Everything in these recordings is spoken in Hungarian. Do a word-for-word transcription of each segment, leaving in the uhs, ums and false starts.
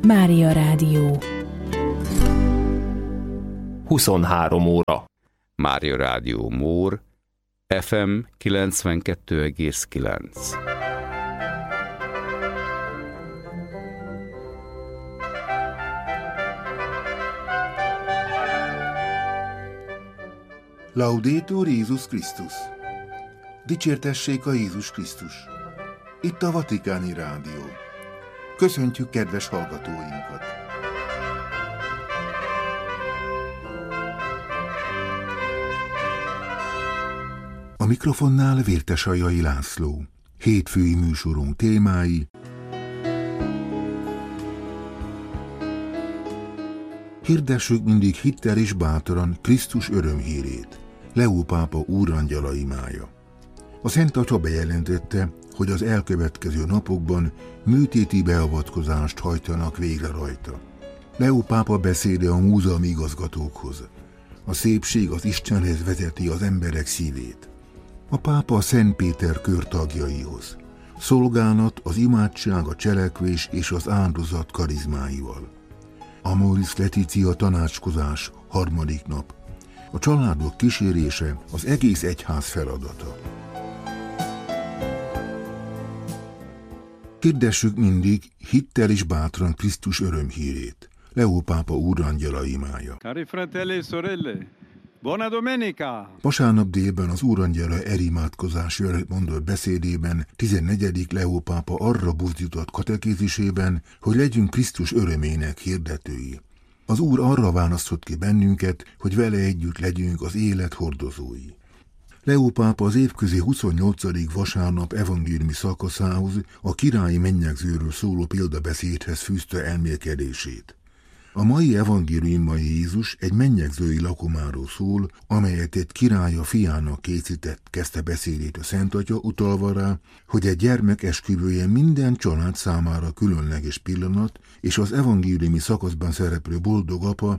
Mária Rádió. huszonhárom óra. Mária Rádió Mór, ef em kilencvenkettő egész kilenc. Laudetur Jézus Krisztus! Dicsértessék a Jézus Krisztus! Itt a Vatikáni Rádió. Köszöntjük kedves hallgatóinkat! A mikrofonnál Vértesajai László. Hétfői műsorunk témái: hirdessük mindig hittel és bátran Krisztus örömhírét. Leó pápa úrangyala imája. A Szent Atya bejelentette, hogy az elkövetkező napokban műtéti beavatkozást hajtanak végre rajta. Leó pápa beszéde a múzeumi igazgatókhoz. A szépség az Istenhez vezeti az emberek szívét. A pápa a Szent Péter kör tagjaihoz. Szolgálat, az imádság, a cselekvés és az áldozat karizmáival. Amoris Laetitia tanácskozás, harmadik nap. A családok kísérése az egész egyház feladata. Hirdessük mindig hittel és bátran Krisztus örömhírét. Leó pápa úrangyala imája. Cari fratelli e sorelle, buona domenica! Vasárnap délben az úrangyala erimádkozásról mondott beszédében tizennegyedik Leó pápa arra buzdított katekézisében, hogy legyünk Krisztus örömének hirdetői. Az Úr arra választott ki bennünket, hogy vele együtt legyünk az élet hordozói. Leó pápa az évközi huszonnyolcadik vasárnap evangéliumi szakaszához, a királyi mennyegzőről szóló példabeszédhez fűzte elmélkedését. A mai evangéliumai Jézus egy mennyegzői lakomáról szól, amelyet egy király a fiának készített, kezdte beszédét a Szent Atya, utalva rá, hogy egy gyermek esküvője minden család számára különleges pillanat, és az evangéliumi szakaszban szereplő boldog apa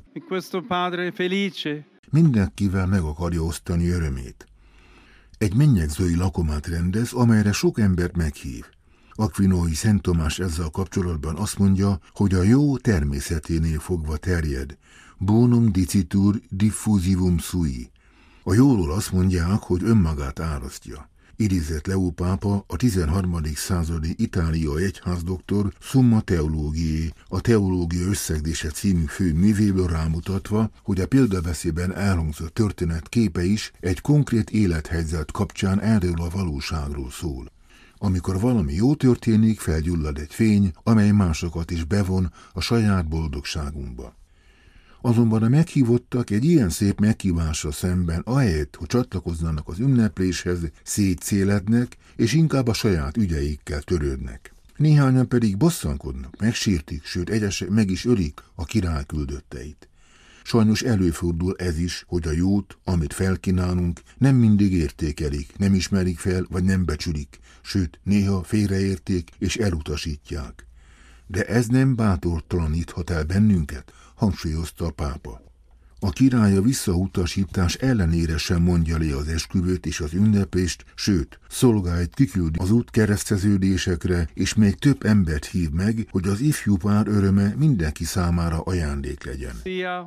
mindenkivel meg akarja osztani örömét. Egy mennyegzői lakomát rendez, amelyre sok embert meghív. Aquinói Szent Tomás ezzel kapcsolatban azt mondja, hogy a jó természeténél fogva terjed. Bonum dicitur diffusivum sui. A jóról azt mondják, hogy önmagát árasztja. Idézett Leó pápa a tizenharmadik századi itáliai egyházdoktor Summa Theologiae, a Teológia összegzése című fő művéből rámutatva, hogy a példabeszédben elhangzott történet képe is egy konkrét élethelyzet kapcsán erről a valóságról szól. Amikor valami jó történik, felgyullad egy fény, amely másokat is bevon a saját boldogságunkba. Azonban a meghívottak egy ilyen szép meghívásra szemben, ahelyett, hogy csatlakoznának az ünnepléshez, szétszélednek, és inkább a saját ügyeikkel törődnek. Néhányan pedig bosszankodnak, megsértik, sőt egyesek meg is ölik a király küldötteit. Sajnos előfordul ez is, hogy a jót, amit felkínálunk, nem mindig értékelik, nem ismerik fel, vagy nem becsülik, sőt, néha félreérték és elutasítják. De ez nem bátortalaníthat el bennünket, hangsúlyozta a pápa. A király a visszautasítás ellenére sem mondja le az esküvőt és az ünneplést, sőt, szolgáit kiküldi az útkereszteződésekre, és még több embert hív meg, hogy az ifjú pár öröme mindenki számára ajándék legyen.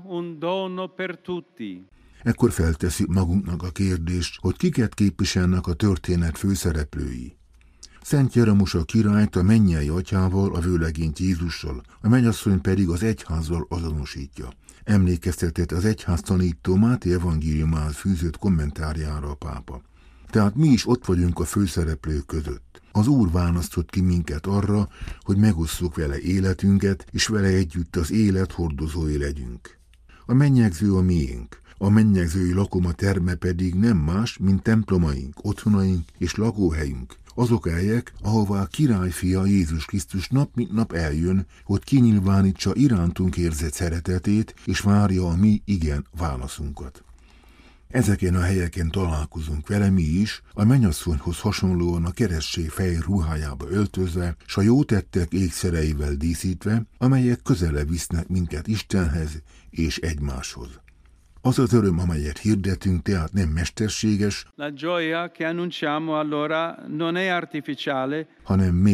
Ekkor feltesszük magunknak a kérdést, hogy kiket képviselnek a történet főszereplői. Szent Jeromos a királyt a mennyei atyával, a vőlegényt Jézussal, a mennyasszony pedig az egyházzal azonosítja. Emlékeztetett az egyház tanító Máté evangéliumához fűzött kommentárjára a pápa. Tehát mi is ott vagyunk a főszereplők között. Az Úr választott ki minket arra, hogy megosszuk vele életünket, és vele együtt az élet hordozói legyünk. A mennyegző a miénk. A mennyegzői lakoma terme pedig nem más, mint templomaink, otthonaink és lakóhelyünk. Azok helyek, ahová a királyfia Jézus Krisztus nap mint nap eljön, hogy kinyilvánítsa irántunk érzett szeretetét, és várja a mi igen válaszunkat. Ezeken a helyeken találkozunk vele mi is, a mennyasszonyhoz hasonlóan a keresztség fehér ruhájába öltözve, s a jó tettek ékszereivel díszítve, amelyek közelebb visznek minket Istenhez és egymáshoz. Az az öröm, amelyet hirdetünk, tehát nem mesterséges, La gioia che annunciamo allora non è artificiale, hanem mély,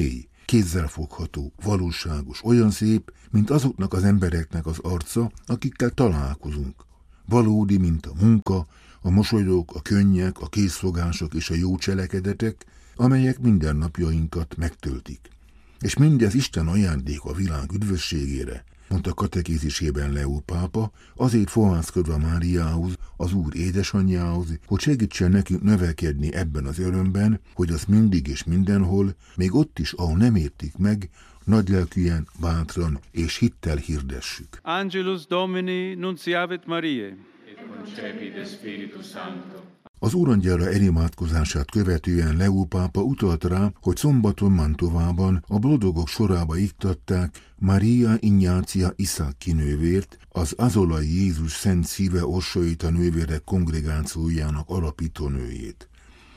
kézzelfogható, valóságos, olyan szép, mint azoknak az embereknek az arca, akikkel találkozunk. Valódi, mint a munka, a mosolyok, a könnyek, a készfogások és a jó cselekedetek, amelyek mindennapjainkat megtöltik. És mindez Isten ajándék a világ üdvösségére, mondta katekézisében Leó pápa, azért fohászkodva Máriához, az Úr édesanyjához, hogy segítsen nekünk növekedni ebben az örömben, hogy azt mindig és mindenhol, még ott is, ahol nem értik meg, nagylelkűen, bátran és hittel hirdessük. Angelus Domini nunciavit Mariae. Et concepit Spiritus Sancto. Az Úrangyala elimádkozását követően Leó pápa utalt rá, hogy szombaton Mantovában a boldogok sorába iktatták Maria Ignácia Isaki nővért, az azolai Jézus Szent Szíve Orsolita nővérek kongregációjának alapító nőjét.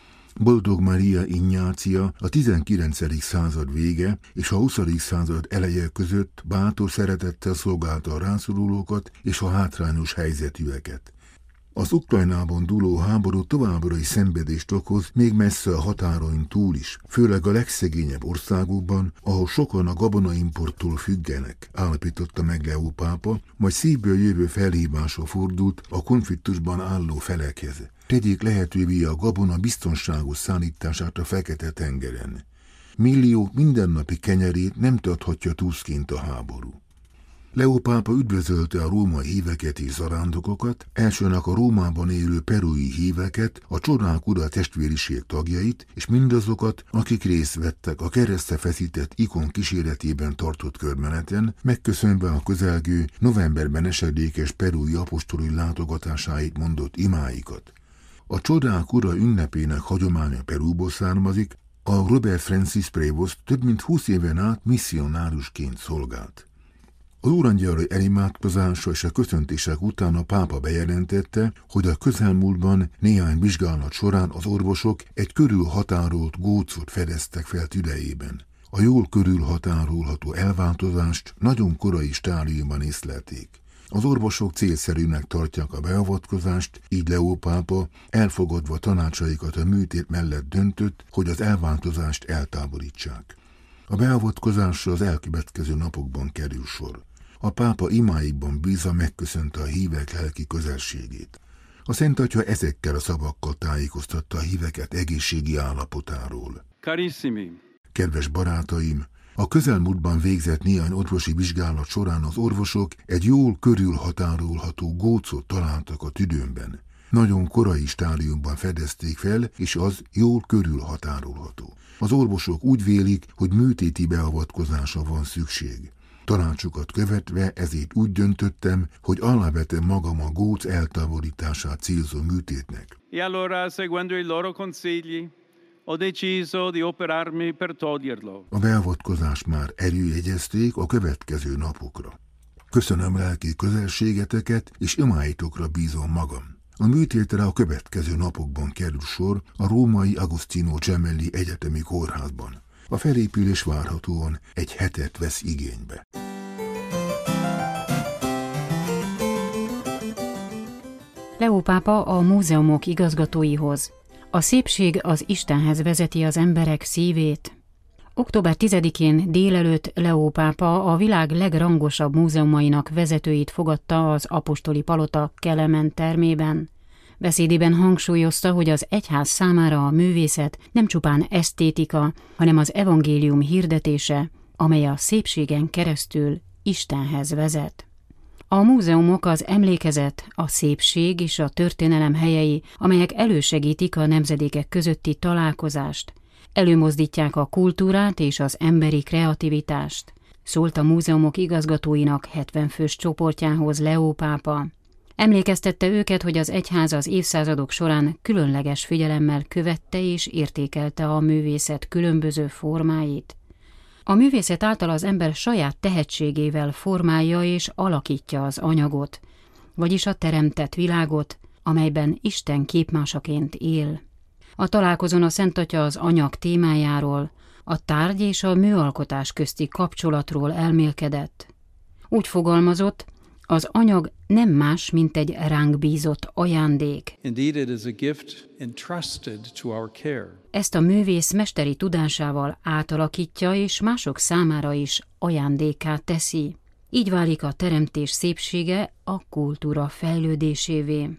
Boldog Maria Ignácia a tizenkilencedik század vége és a huszadik század eleje között bátor szeretettel szolgálta a rászorulókat és a hátrányos helyzetűeket. Az Ukrajnában dúló háború továbbra is szenvedést okoz, még messze a határain túl is, főleg a legszegényebb országokban, ahol sokan a gabonaimporttól függenek, állapította meg Leó pápa, majd szívből jövő felhívásra fordult a konfliktusban álló felekhez. Tegyék lehetővé a gabona biztonságos szállítását a Fekete-tengeren. Milliók mindennapi kenyerét nem tarthatja túszként a háború. Leó pápa üdvözölte a római híveket és zarándokokat, elsőnek a Rómában élő perui híveket, a Csodák Ura testvériség tagjait, és mindazokat, akik részt vettek a keresztre feszített ikon kíséretében tartott körmeneten, megköszönve a közelgő, novemberben esedékes perui apostoli látogatásáit mondott imáikat. A Csodák Ura ünnepének hagyománya Perúból származik, a Robert Francis Prévost több mint húsz éven át misszionárusként szolgált. Az Úrangyala elimádkozása és a köszöntések után a pápa bejelentette, hogy a közelmúltban néhány vizsgálat során az orvosok egy körülhatárolt gócot fedeztek fel tüdejében. A jól körülhatárolható elváltozást nagyon korai stádiumban észlelték. Az orvosok célszerűnek tartják a beavatkozást, így Leó pápa elfogadva tanácsaikat a műtét mellett döntött, hogy az elváltozást eltávolítsák. A beavatkozásra az elkövetkező napokban kerül sor. A pápa imáikban bízva megköszönte a hívek lelki közelségét. A Szent Atya ezekkel a szavakkal tájékoztatta a híveket egészségi állapotáról. Carissimi. Kedves barátaim, a közelmúltban végzett néhány orvosi vizsgálat során az orvosok egy jól körülhatárolható gócot találtak a tüdőmben. Nagyon korai stádiumban fedezték fel, és az jól körülhatárolható. Az orvosok úgy vélik, hogy műtéti beavatkozásra van szükség. Tanácsukat követve ezért úgy döntöttem, hogy alávetem magam a góc eltávolítását célzó műtétnek. E allora, seguendo i loro consigli, ho deciso di operarmi per toglierlo. A beavatkozást már előjegyezték a következő napokra. Köszönöm lelki közelségeteket, és imáitokra bízom magam. A műtétre a következő napokban kerül sor a római Agostino Gemelli Egyetemi Kórházban. A felépülés várhatóan egy hetet vesz igénybe. Leó pápa a múzeumok igazgatóihoz. A szépség az Istenhez vezeti az emberek szívét. október tizedikén délelőtt Leó pápa a világ legrangosabb múzeumainak vezetőit fogadta az apostoli palota Kelemen termében. Beszédében hangsúlyozta, hogy az egyház számára a művészet nem csupán esztétika, hanem az evangélium hirdetése, amely a szépségen keresztül Istenhez vezet. A múzeumok az emlékezet, a szépség és a történelem helyei, amelyek elősegítik a nemzedékek közötti találkozást, előmozdítják a kultúrát és az emberi kreativitást, szólt a múzeumok igazgatóinak hetven fős csoportjához Leó pápa. Emlékeztette őket, hogy az egyház az évszázadok során különleges figyelemmel követte és értékelte a művészet különböző formáit. A művészet által az ember saját tehetségével formálja és alakítja az anyagot, vagyis a teremtett világot, amelyben Isten képmásaként él. A találkozón a Szent Atya az anyag témájáról, a tárgy és a műalkotás közti kapcsolatról elmélkedett. Úgy fogalmazott, Az anyag nem más, mint egy ránk bízott ajándék. Indeed, it is a gift entrusted to our care. Ezt a művész mesteri tudásával átalakítja, és mások számára is ajándékká teszi. Így válik a teremtés szépsége a kultúra fejlődésévé.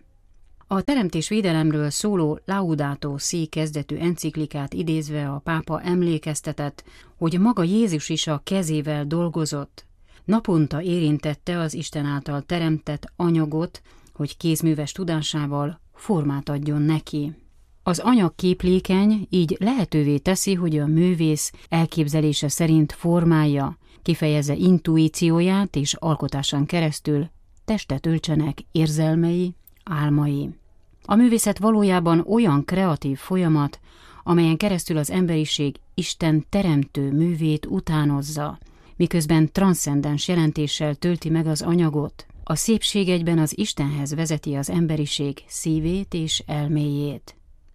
A teremtésvédelemről szóló Laudato Si kezdetű enciklikát idézve a pápa emlékeztetett, hogy maga Jézus is a kezével dolgozott. Naponta érintette az Isten által teremtett anyagot, hogy kézműves tudásával formát adjon neki. Az anyag képlékeny, így lehetővé teszi, hogy a művész elképzelése szerint formálja, kifejezze intuícióját és alkotásán keresztül testet öltsenek érzelmei, álmai. A művészet valójában olyan kreatív folyamat, amelyen keresztül az emberiség Isten teremtő művét utánozza, miközben transzcendens jelentéssel tölti meg az anyagot. A szépség egyben az Istenhez vezeti az emberiség szívét és elméjét.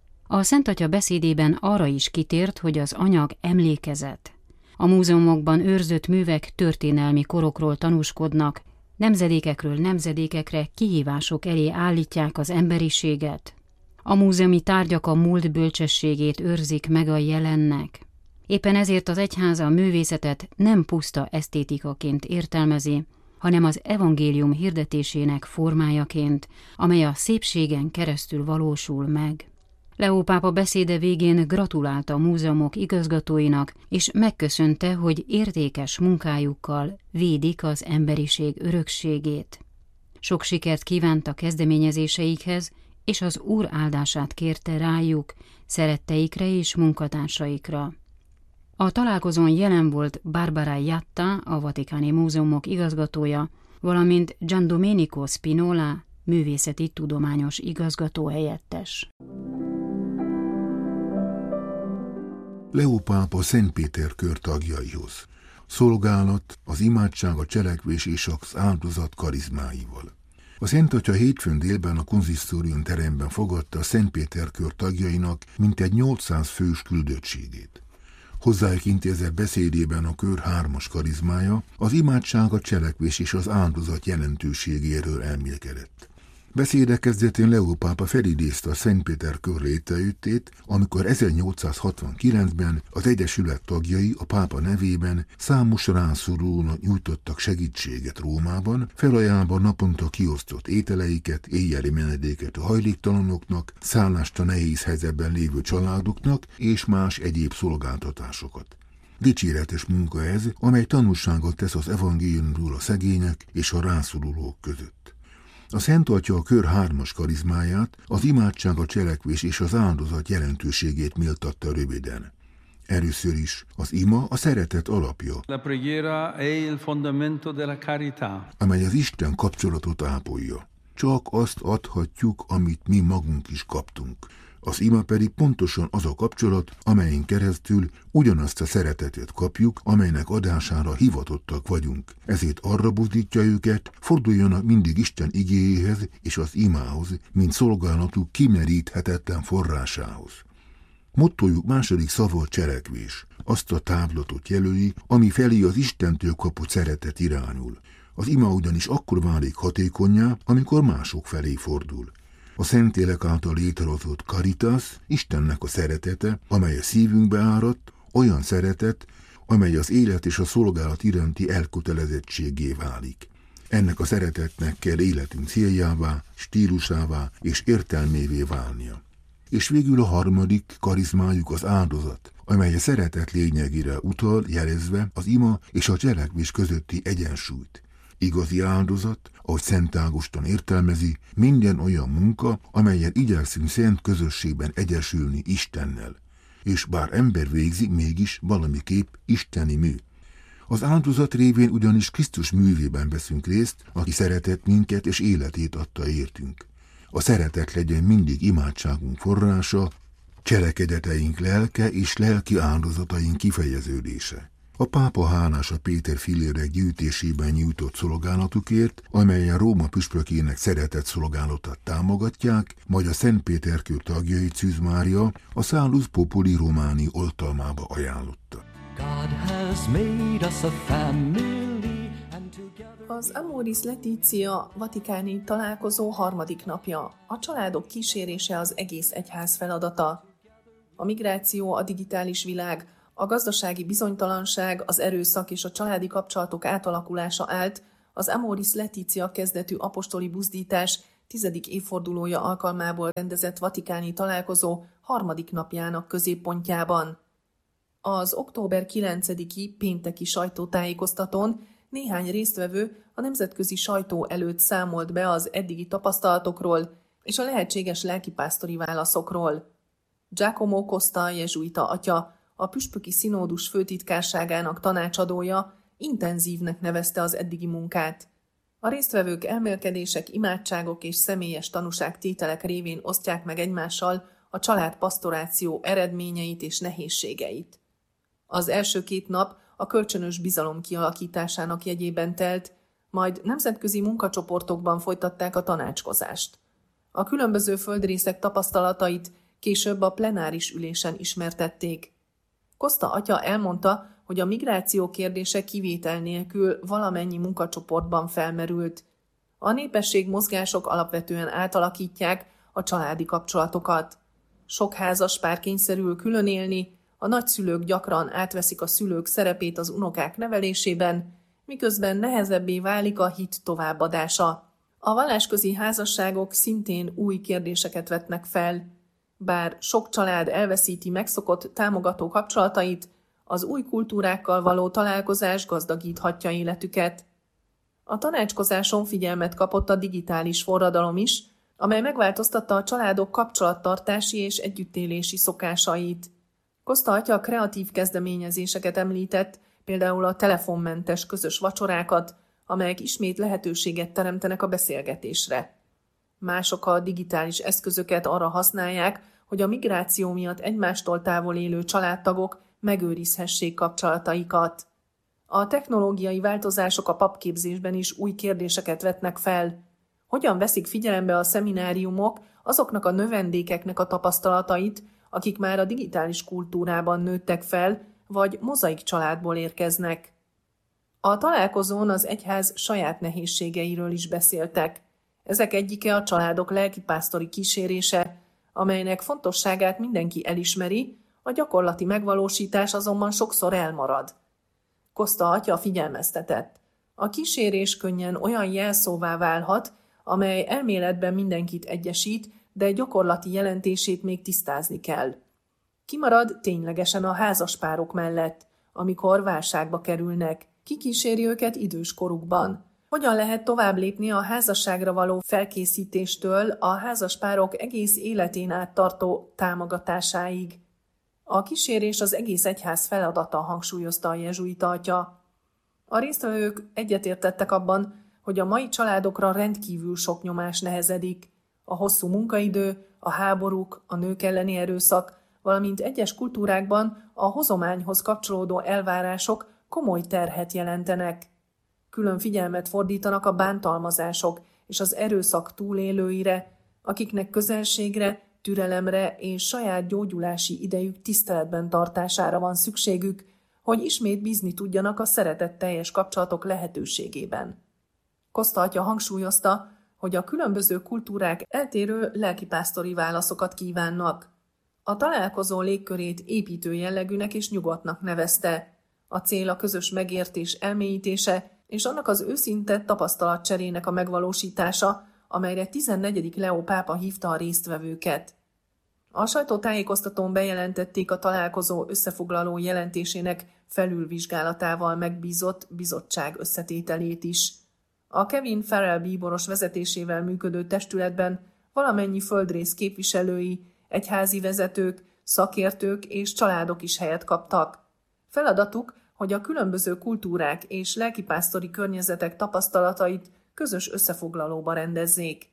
A Szent Atya beszédében arra is kitért, hogy az anyag emlékezet. A múzeumokban őrzött művek történelmi korokról tanúskodnak, nemzedékekről nemzedékekre kihívások elé állítják az emberiséget. A múzeumi tárgyak a múlt bölcsességét őrzik meg a jelennek. Éppen ezért az egyháza a művészetet nem puszta esztétikaként értelmezi, hanem az evangélium hirdetésének formájaként, amely a szépségen keresztül valósul meg. Leó pápa beszéde végén gratulált a múzeumok igazgatóinak, és megköszönte, hogy értékes munkájukkal védik az emberiség örökségét. Sok sikert kívánt a kezdeményezéseikhez, és az Úr áldását kérte rájuk, szeretteikre és munkatársaikra. A találkozón jelen volt Barbara Jatta, a Vatikáni Múzeumok igazgatója, valamint Giandomenico Spinola, művészeti tudományos igazgató helyettes. Leó pápa Szent Péter kör tagjaihoz. Szolgálat, az imádság, a cselekvés és az áldozat karizmáival. A Szent Atya hétfőn délben a konzisztórium teremben fogadta a Szent Péter kör tagjainak mintegy nyolcszáz fős küldöttségét. Hozzájuk intézett beszédében a kör hármas karizmája, az imádság, a cselekvés és az áldozat jelentőségéről elmélkedett. Beszéde kezdetén Leó pápa felidézte a Szent Péter kör létrejöttét, amikor ezernyolcszázhatvankilencben az Egyesület tagjai a pápa nevében számos rászorulónak nyújtottak segítséget Rómában, felajánlva naponta kiosztott ételeiket, éjjeli menedéket a hajléktalanoknak, szállást a nehéz helyzetben lévő családoknak és más egyéb szolgáltatásokat. Dicséretes munka ez, amely tanúságot tesz az evangéliumról a szegények és a rászorulók között. A Szent Atya a kör hármas karizmáját, az imádság, a cselekvés és az áldozat jelentőségét méltatta röviden. Először is az ima a szeretet alapja, La preghiera è il fondamento della carità. amely az Isten kapcsolatot ápolja. Csak azt adhatjuk, amit mi magunk is kaptunk. Az ima pedig pontosan az a kapcsolat, amelyen keresztül ugyanazt a szeretetet kapjuk, amelynek adására hivatottak vagyunk. Ezért arra buzdítja őket, forduljanak mindig Isten igéjéhez és az imához, mint szolgálatuk kimeríthetetlen forrásához. Mottójuk második szava a cselekvés. Azt a távlatot jelöli, ami felé az Istentől kapott szeretet irányul. Az ima ugyanis akkor válik hatékonnyá, amikor mások felé fordul. A Szentlélek által létrehozott caritas, Istennek a szeretete, amely a szívünkbe áradt, olyan szeretet, amely az élet és a szolgálat iránti elkötelezettségé válik. Ennek a szeretetnek kell életünk céljává, stílusává és értelmévé válnia. És végül a harmadik karizmájuk az áldozat, amely a szeretet lényegére utal, jelezve az ima és a cselekvés közötti egyensúlyt. Igazi áldozat, ahogy Szent Ágoston értelmezi, minden olyan munka, amelyen igyekszünk szent közösségben egyesülni Istennel. És bár ember végzi, mégis valamiképp isteni mű. Az áldozat révén ugyanis Krisztus művében veszünk részt, aki szeretett minket és életét adta értünk. A szeretet legyen mindig imádságunk forrása, cselekedeteink lelke és lelki áldozataink kifejeződése. A pápa hálás a Péter fillérek gyűjtésében nyújtott szolgálatukért, amelyen Róma püspökének szeretett szolgálatát támogatják, majd a Szent Péter kör tagjai Szűz Mária a Salus Populi Romani oltalmába ajánlotta. God has made us a family and together Az Amoris Laetitia vatikáni találkozó harmadik napja. A családok kísérése az egész egyház feladata. A migráció, a digitális világ, a gazdasági bizonytalanság, az erőszak és a családi kapcsolatok átalakulása állt az Amoris Laetitia kezdetű apostoli buzdítás tizedik évfordulója alkalmából rendezett vatikáni találkozó harmadik napjának középpontjában. Az október kilencediki pénteki sajtótájékoztatón néhány résztvevő a nemzetközi sajtó előtt számolt be az eddigi tapasztalatokról és a lehetséges lelkipásztori válaszokról. Giacomo Costa jezsuita atya, a püspöki színódus főtitkárságának tanácsadója intenzívnek nevezte az eddigi munkát. A résztvevők elmélkedések, imádságok és személyes tanúságtételek révén osztják meg egymással a családpastoráció eredményeit és nehézségeit. Az első két nap a kölcsönös bizalom kialakításának jegyében telt, majd nemzetközi munkacsoportokban folytatták a tanácskozást. A különböző földrészek tapasztalatait később a plenáris ülésen ismertették. Costa atya elmondta, hogy a migráció kérdése kivétel nélkül valamennyi munkacsoportban felmerült. A népességmozgások alapvetően átalakítják a családi kapcsolatokat. Sok házas pár kényszerül külön élni, a nagyszülők gyakran átveszik a szülők szerepét az unokák nevelésében, miközben nehezebbé válik a hit továbbadása. A vallásközi házasságok szintén új kérdéseket vetnek fel. Bár sok család elveszíti megszokott támogató kapcsolatait, az új kultúrákkal való találkozás gazdagíthatja életüket. A tanácskozáson figyelmet kapott a digitális forradalom is, amely megváltoztatta a családok kapcsolattartási és együttélési szokásait. Costa atya kreatív kezdeményezéseket említett, például a telefonmentes közös vacsorákat, amelyek ismét lehetőséget teremtenek a beszélgetésre. Mások a digitális eszközöket arra használják, hogy a migráció miatt egymástól távol élő családtagok megőrizhessék kapcsolataikat. A technológiai változások a papképzésben is új kérdéseket vetnek fel. Hogyan veszik figyelembe a szemináriumok azoknak a növendékeknek a tapasztalatait, akik már a digitális kultúrában nőttek fel, vagy mozaik családból érkeznek? A találkozón az egyház saját nehézségeiről is beszéltek. Ezek egyike a családok lelkipásztori kísérése, amelynek fontosságát mindenki elismeri, a gyakorlati megvalósítás azonban sokszor elmarad. Costa atya figyelmeztetett. A kísérés könnyen olyan jelszóvá válhat, amely elméletben mindenkit egyesít, de gyakorlati jelentését még tisztázni kell. Kimarad ténylegesen a házaspárok mellett, amikor válságba kerülnek. Ki kíséri őket idős korukban? Hogyan lehet tovább lépni a házasságra való felkészítéstől a házaspárok egész életén át tartó támogatásáig? A kísérés az egész egyház feladata, hangsúlyozta a jezsuita atya. A résztvevők egyetértettek abban, hogy a mai családokra rendkívül sok nyomás nehezedik. A hosszú munkaidő, a háborúk, a nők elleni erőszak, valamint egyes kultúrákban a hozományhoz kapcsolódó elvárások komoly terhet jelentenek. Külön figyelmet fordítanak a bántalmazások és az erőszak túlélőire, akiknek közelségre, türelemre és saját gyógyulási idejük tiszteletben tartására van szükségük, hogy ismét bízni tudjanak a szeretetteljes kapcsolatok lehetőségében. Costa atya hangsúlyozta, hogy a különböző kultúrák eltérő lelkipásztori válaszokat kívánnak. A találkozó légkörét építő jellegűnek és nyugodtnak nevezte. A cél a közös megértés elmélyítése és annak az őszinte tapasztalatcserének a megvalósítása, amelyre tizennegyedik Leó pápa hívta a résztvevőket. A sajtótájékoztatón bejelentették a találkozó összefoglaló jelentésének felülvizsgálatával megbízott bizottság összetételét is. A Kevin Farrell bíboros vezetésével működő testületben valamennyi földrész képviselői, egyházi vezetők, szakértők és családok is helyet kaptak. Feladatuk, hogy a különböző kultúrák és lelkipásztori környezetek tapasztalatait közös összefoglalóba rendezzék.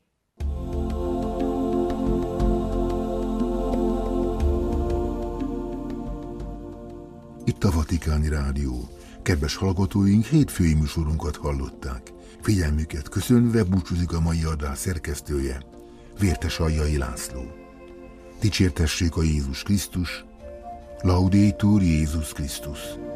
Itt a Vatikáni Rádió. Kedves hallgatóink, hétfői műsorunkat hallották. Figyelmüket köszönve búcsúzik a mai adás szerkesztője, Vértes Aljai László. Dicsértessék a Jézus Krisztus, Laudetur Jézus Krisztus.